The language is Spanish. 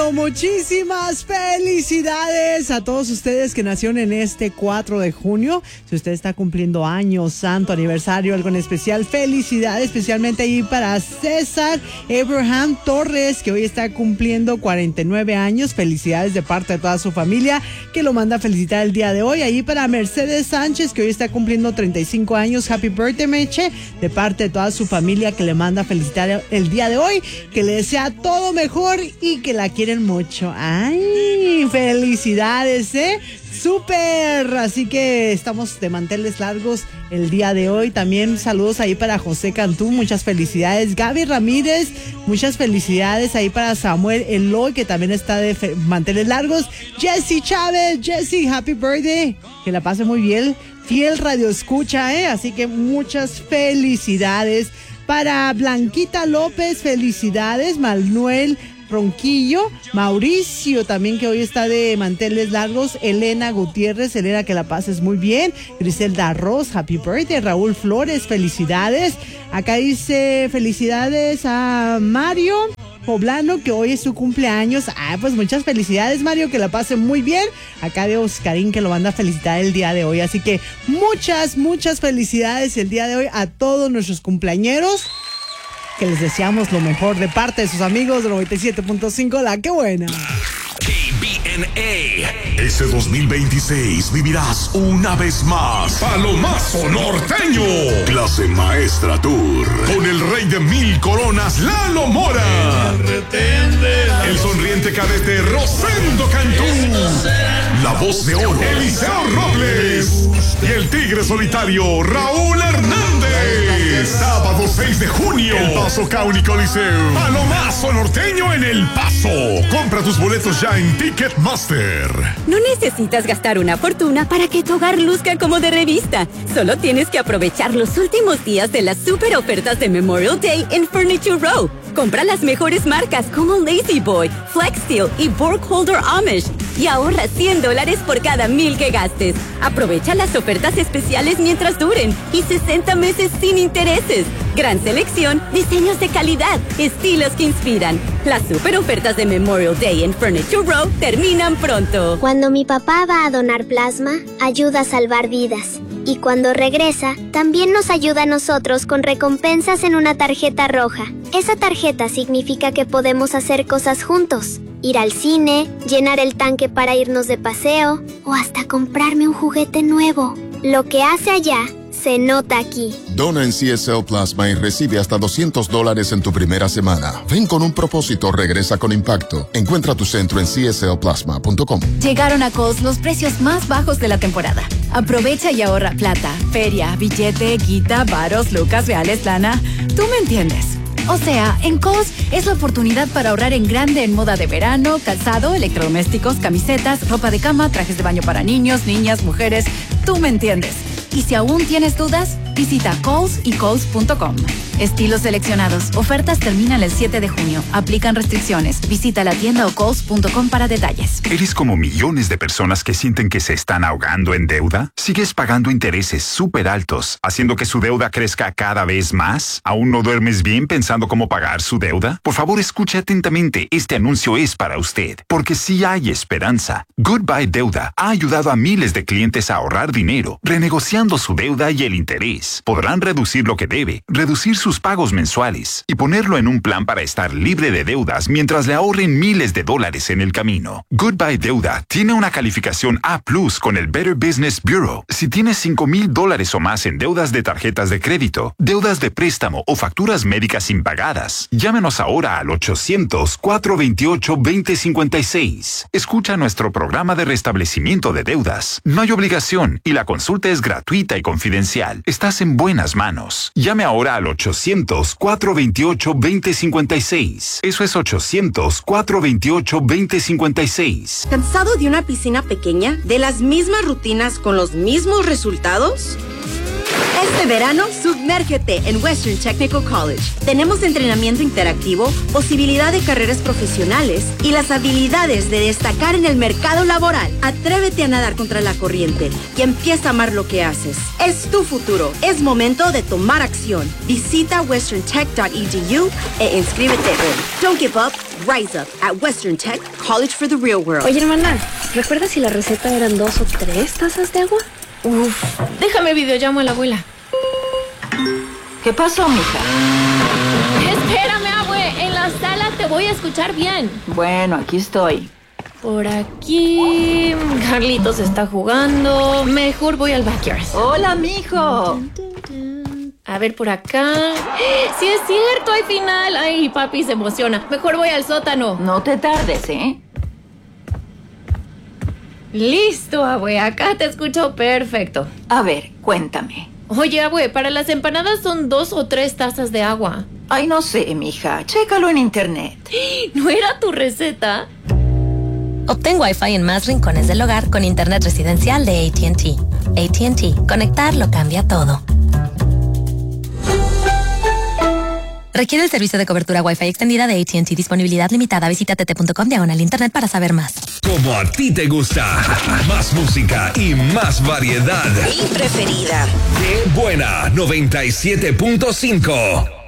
Pero muchísimas felicidades a todos ustedes que nacieron en este 4 de junio. Si usted está cumpliendo años, santo, aniversario, algo en especial, felicidades, especialmente ahí para César Abraham Torres, que hoy está cumpliendo 49 años. Felicidades de parte de toda su familia, que lo manda a felicitar el día de hoy. Ahí para Mercedes Sánchez, que hoy está cumpliendo 35 años. Happy birthday, Meche, de parte de toda su familia, que le manda a felicitar el día de hoy, que le desea todo mejor y que la quieren mucho. ¡Ay! ¡Felicidades, ¡Súper! Así que estamos de manteles largos el día de hoy. También saludos ahí para José Cantú, muchas felicidades. Gaby Ramírez, muchas felicidades ahí para Samuel Eloy, que también está de manteles largos. Jessy Chávez, Jessy, happy birthday, que la pase muy bien. Fiel radio escucha, así que muchas felicidades. Para Blanquita López, felicidades. Manuel Ronquillo, Mauricio también, que hoy está de manteles largos. Elena Gutiérrez, Elena, que la pases muy bien. Griselda Ross, happy birthday. Raúl Flores, felicidades. Acá dice felicidades a Mario Poblano, que hoy es su cumpleaños. Pues muchas felicidades, Mario, que la pase muy bien. Acá de Oscarín, que lo manda a felicitar el día de hoy. Así que muchas felicidades el día de hoy a todos nuestros cumpleañeros, que les deseamos lo mejor de parte de sus amigos de 97.5 La Que Buena. KBNA. Este 2026 vivirás una vez más Palomazo Norteño. Clase Maestra Tour. Con el rey de 1000 coronas, Lalo Mora. El sonriente cadete Rosendo Cantú. La voz de oro, Eliseo Robles. Y el tigre solitario, Raúl Hernández. Sábado 6 de junio, El Paso County Coliseo. Palomazo Norteño en El Paso. Compra tus boletos ya en Ticketmaster. No necesitas gastar una fortuna para que tu hogar luzca como de revista. Solo tienes que aprovechar los últimos días de las super ofertas de Memorial Day en Furniture Row. Compra las mejores marcas como Lazy Boy, Flex Steel y Borg Holder Amish y ahorra $100 por cada 1000 que gastes. Aprovecha las ofertas especiales mientras duren y 60 meses sin intereses. Gran selección, diseños de calidad, estilos que inspiran. Las super ofertas de Memorial Day en Furniture Row terminan pronto. Cuando mi papá va a donar plasma, ayuda a salvar vidas. Y cuando regresa, también nos ayuda a nosotros con recompensas en una tarjeta roja. Esa tarjeta significa que podemos hacer cosas juntos. Ir al cine, llenar el tanque para irnos de paseo o hasta comprarme un juguete nuevo. Lo que hace allá se nota aquí. Dona en CSL Plasma y recibe hasta $200 en tu primera semana. Ven con un propósito, regresa con impacto. Encuentra tu centro en cslplasma.com. Llegaron a Kohl's los precios más bajos de la temporada. Aprovecha y ahorra plata, feria, billete, guita, varos, lucas, reales, lana. Tú me entiendes. O sea, en Kohl's es la oportunidad para ahorrar en grande en moda de verano, calzado, electrodomésticos, camisetas, ropa de cama, trajes de baño para niños, niñas, mujeres. Tú me entiendes. Y si aún tienes dudas, visita Kohl's y Kohl's.com. Estilos seleccionados. Ofertas terminan el 7 de junio. Aplican restricciones. Visita la tienda o Kohl's.com para detalles. ¿Eres como millones de personas que sienten que se están ahogando en deuda? ¿Sigues pagando intereses súper altos, haciendo que su deuda crezca cada vez más? ¿Aún no duermes bien pensando cómo pagar su deuda? Por favor, escuche atentamente. Este anuncio es para usted, porque sí hay esperanza. Goodbye Deuda ha ayudado a miles de clientes a ahorrar dinero, renegociando su deuda y el interés. Podrán reducir lo que debe, reducir sus pagos mensuales y ponerlo en un plan para estar libre de deudas mientras le ahorren miles de dólares en el camino. Goodbye Deuda tiene una calificación A+ con el Better Business Bureau. Si tienes $5,000 o más en deudas de tarjetas de crédito, deudas de préstamo o facturas médicas impagadas, llámenos ahora al 800-428-2056. Escucha nuestro programa de restablecimiento de deudas. No hay obligación y la consulta es gratuita y confidencial. Estás en buenas manos. Llame ahora al 800-428-2056. Eso es 800-428-2056. ¿Cansado de una piscina pequeña? ¿De las mismas rutinas con los mismos resultados? Este verano, sumérgete en Western Technical College. Tenemos entrenamiento interactivo, posibilidad de carreras profesionales y las habilidades de destacar en el mercado laboral. Atrévete a nadar contra la corriente y empieza a amar lo que haces. Es tu futuro. Es momento de tomar acción. Visita westerntech.edu e inscríbete hoy. Don't give up. Rise up at Western Tech College for the Real World. Oye, hermana, ¿recuerdas si la receta eran 2 o 3 tazas de agua? Uf, déjame videollamo a la abuela. ¿Qué pasó, mija? Espérame, abue. En la sala te voy a escuchar bien. Bueno, aquí estoy. Por aquí... Carlitos está jugando. Mejor voy al backyard. Hola, mijo. A ver, por acá... ¡Sí es cierto! ¡Hay final! ¡Ay, papi se emociona! Mejor voy al sótano. No te tardes, ¿eh? Listo, abue. Acá te escucho perfecto. A ver, cuéntame. Oye, abue, para las empanadas son 2 o 3 tazas de agua. Ay, no sé, mija. Chécalo en internet. ¿No era tu receta? Obtén Wi-Fi en más rincones del hogar con internet residencial de AT&T. AT&T. Conectar lo cambia todo. Requiere el servicio de cobertura Wi-Fi extendida de AT&T. Disponibilidad limitada. Visita tt.com/internet para saber más. Como a ti te gusta. Más música y más variedad. Mi preferida. ¡Qué buena! 97.5.